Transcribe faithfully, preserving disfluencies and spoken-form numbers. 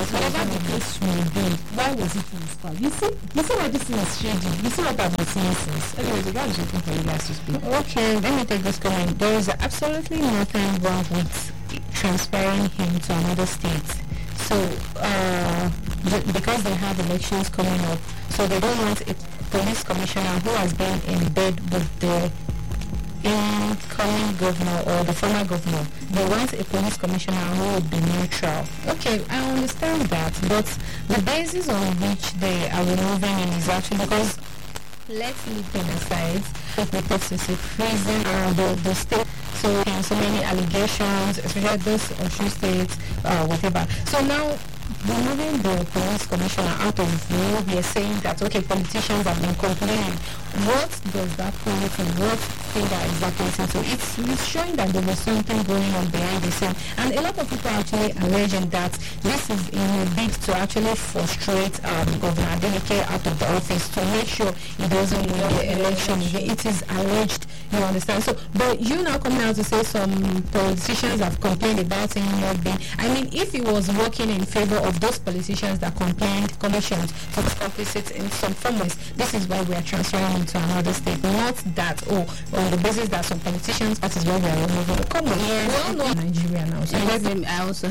But whatever the case may be, why was it transferred? You see, you see why this thing is shady. You see what I've been saying since. Anyway, the guy is waiting for you guys to speak. Okay, let me take this comment. There is absolutely nothing wrong with transferring him to another state. So, uh, because they have elections coming up, so they don't want a police commissioner who has been in bed with the incoming governor or the former governor. They want a police commissioner who would be neutral. Okay, I understand that, but the basis on which they are removing him is actually because, let's leave them aside, because it's a prison around the, the state. So, and so many allegations, especially those Osun states, uh, whatever. So now, removing the police commissioner out of view, we are saying that, okay, politicians have been complaining. What does that point to? What figure is that pointing to? It's, it's showing that there was something going on behind the scene. And a lot of people are actually alleging that this is in a bid to actually frustrate um, Governor Adeleke out of the office to make sure he doesn't win the election. It is alleged, you understand? So, but you now coming out to say some politicians have complained about him not being. I mean, if he was working in favor of those politicians that complained, commissioned to be complicit in some formats, this is why we are transferring into another state. Not that, oh, on the basis that some politicians, that is why we are removing. Come on, yes. we all know Nigeria now. So let me, I also